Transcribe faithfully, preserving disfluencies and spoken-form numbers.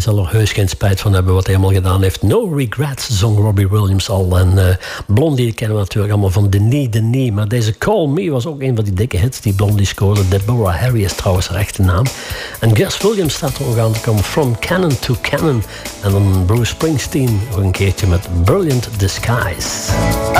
Hij zal er heus geen spijt van hebben wat hij allemaal gedaan heeft. No Regrets, zong Robbie Williams al. En uh, Blondie kennen we natuurlijk allemaal van Denis Denis. Maar deze Call Me was ook een van die dikke hits die Blondie scoorde. Deborah Harry is trouwens haar echte naam. En Gus Williams staat er ook aan te komen. From Cannon to Cannon. En dan Bruce Springsteen nog een keertje met Brilliant Disguise.